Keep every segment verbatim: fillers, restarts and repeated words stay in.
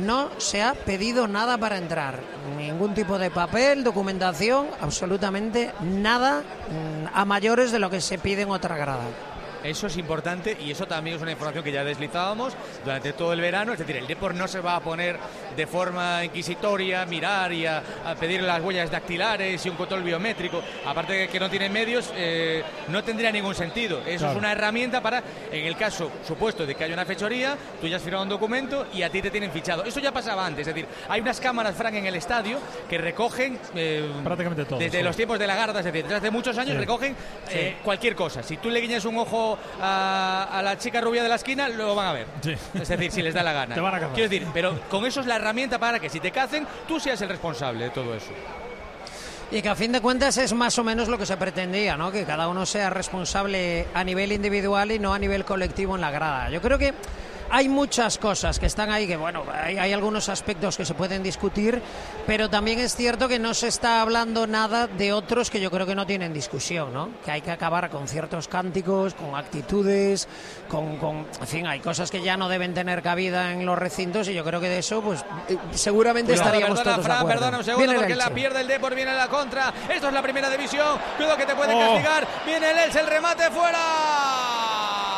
no se ha pedido nada para entrar. Ningún tipo de papel, documentación, absolutamente nada a mayores de lo que se pide en otra grada. Eso es importante y eso también es una información que ya deslizábamos durante todo el verano. Es decir, el Depor no se va a poner de forma inquisitoria, mirar y a, a pedir las huellas dactilares y un control biométrico. Aparte de que no tiene medios, eh, no tendría ningún sentido. Eso claro. Es una herramienta para, en el caso supuesto de que haya una fechoría, tú ya has firmado un documento y a ti te tienen fichado. Eso ya pasaba antes. Es decir, hay unas cámaras, Frank, en el estadio que recogen eh, prácticamente todo. Desde sí. los tiempos de la Garda, es decir, desde hace muchos años sí. recogen eh, sí. cualquier cosa. Si tú le guiñas un ojo A, a la chica rubia de la esquina, lo van a ver. Sí. Es decir, si les da la gana. Te van a cazar. Quiero decir, pero con eso es la herramienta para que si te cacen, tú seas el responsable de todo eso. Y que a fin de cuentas es más o menos lo que se pretendía, ¿no? Que cada uno sea responsable a nivel individual y no a nivel colectivo en la grada. Yo creo que hay muchas cosas que están ahí, que bueno, hay, hay algunos aspectos que se pueden discutir, pero también es cierto que no se está hablando nada de otros que yo creo que no tienen discusión, ¿no? Que hay que acabar con ciertos cánticos, con actitudes, con, con en fin, hay cosas que ya no deben tener cabida en los recintos y yo creo que de eso, pues, eh, seguramente Cuidado, estaríamos perdona, todos Fran, de acuerdo. Perdona un segundo, viene porque la pierde el Depor, viene la contra. Esto es la primera división. Cuidado que te pueden oh. castigar. Viene el Elche, el remate fuera.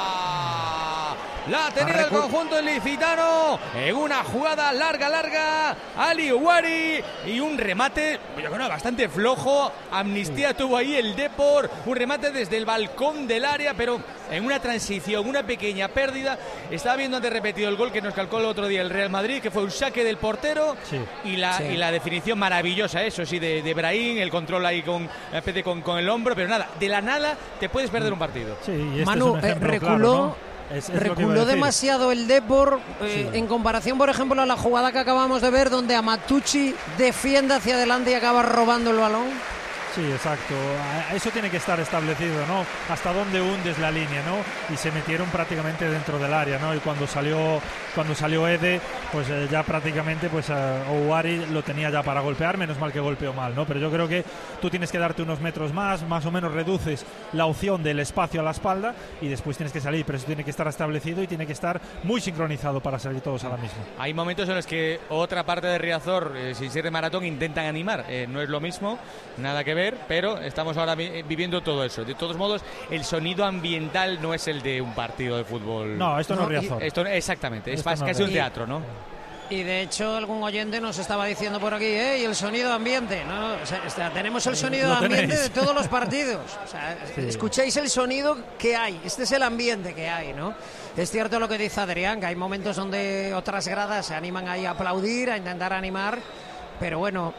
La ha tenido el conjunto ilicitano en una jugada larga, larga. Ali Ouari y un remate, yo creo, bastante flojo. Amnistía sí. tuvo ahí el Depor. Un remate desde el balcón del área, pero en una transición, una pequeña pérdida. Estaba viendo antes repetido el gol que nos calcó el otro día el Real Madrid, que fue un saque del portero sí. y, la, sí. y la definición maravillosa, eso sí, de, de Brahim, el control ahí con, con, con el hombro, pero nada, de la nada te puedes perder un partido. Sí, y este Manu, es un ejemplo eh, reculó. Claro, ¿no? Es, es Reculó demasiado el Depor eh, sí. en comparación, por ejemplo, a la jugada que acabamos de ver, donde Amatucci defiende hacia adelante y acaba robando el balón. Sí, exacto. Eso tiene que estar establecido, ¿no? Hasta dónde hundes la línea, ¿no? Y se metieron prácticamente dentro del área, ¿no? Y cuando salió cuando salió Ede, pues eh, ya prácticamente pues uh, Ouari lo tenía ya para golpear, menos mal que golpeó mal, ¿no? Pero yo creo que tú tienes que darte unos metros más, más o menos reduces la opción del espacio a la espalda y después tienes que salir, pero eso tiene que estar establecido y tiene que estar muy sincronizado para salir todos a la misma. Hay momentos en los que otra parte de Riazor, eh, sin ser de maratón, intentan animar. Eh, no es lo mismo, nada que ver, pero estamos ahora vi- viviendo todo eso. De todos modos, el sonido ambiental no es el de un partido de fútbol. No, esto no, no es Riazor. Esto, exactamente, esto es no casi un teatro, ¿no? Y de hecho algún oyente nos estaba diciendo por aquí, ¿eh? Y el sonido ambiente, ¿no? O sea, o sea, tenemos el sonido de ambiente tenéis? de todos los partidos. O sea, sí. Escucháis el sonido que hay, este es el ambiente que hay, ¿no? Es cierto lo que dice Adrián, que hay momentos donde otras gradas se animan ahí a aplaudir, a intentar animar, pero bueno,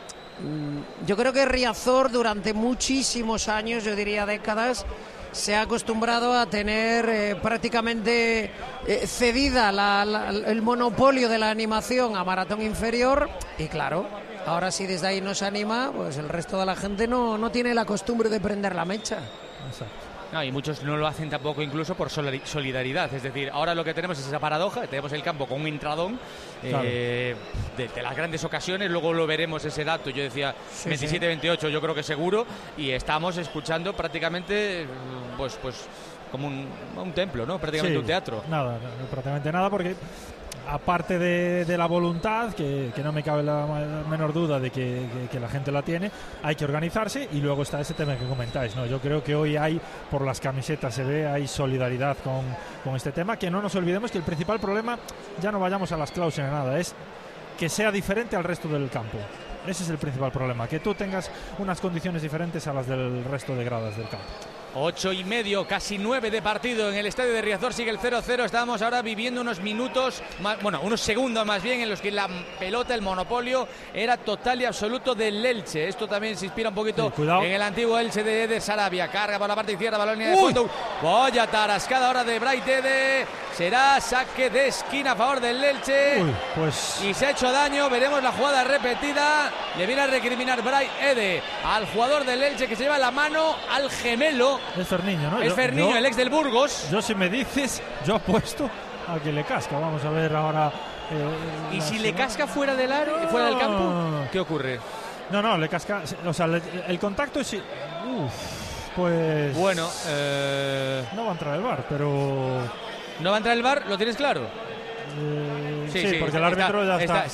yo creo que Riazor durante muchísimos años, yo diría décadas, se ha acostumbrado a tener eh, prácticamente eh, cedida la, la, el monopolio de la animación a Maratón Inferior y claro, ahora si desde ahí no se anima, pues el resto de la gente no, no tiene la costumbre de prender la mecha. Exacto. No, y muchos no lo hacen tampoco incluso por solidaridad, es decir, ahora lo que tenemos es esa paradoja, tenemos el campo con un intradón claro. eh, de, de las grandes ocasiones, luego lo veremos ese dato, yo decía sí, veintisiete veintiocho, sí. Yo creo que seguro, y estamos escuchando prácticamente pues pues como un, un templo, ¿no? Prácticamente sí, un teatro. Nada, prácticamente nada, porque aparte de, de la voluntad, que, que no me cabe la menor duda de que, que, que la gente la tiene, hay que organizarse y luego está ese tema que comentáis, ¿no? Yo creo que hoy hay, por las camisetas se ve, hay solidaridad con, con este tema, que no nos olvidemos que el principal problema, ya no vayamos a las cláusulas ni nada, es que sea diferente al resto del campo. Ese es el principal problema, que tú tengas unas condiciones diferentes a las del resto de gradas del campo. Ocho y medio, casi nueve de partido en el estadio de Riazor, sigue el cero cero. Estamos ahora viviendo unos minutos, más, bueno, unos segundos más bien, en los que la pelota, el monopolio, era total y absoluto del Elche. Esto también se inspira un poquito sí, en el antiguo Elche de Eder Sarabia. Carga por la parte izquierda, balón de fondo. Vaya tarascada ahora de Bright Ede. Será saque de esquina a favor del Elche. Uy, pues... Y se ha hecho daño, veremos la jugada repetida. Le viene a recriminar Bright Ede al jugador del Elche, que se lleva la mano al gemelo. Es Ferniño, ¿no? Es yo, Ferniño, yo, el ex del Burgos. Yo, si me dices, yo apuesto a que le casca. Vamos a ver ahora. Eh, ¿Y si le casca fuera del área, no, fuera del campo? No, no, no. ¿Qué ocurre? No, no, le casca. O sea, le, el contacto es. Uf, pues. Bueno, eh... no va a entrar el V A R, pero. ¿No va a entrar el V A R? ¿Lo tienes claro? Eh, sí, sí, sí, porque está, el árbitro ya está. está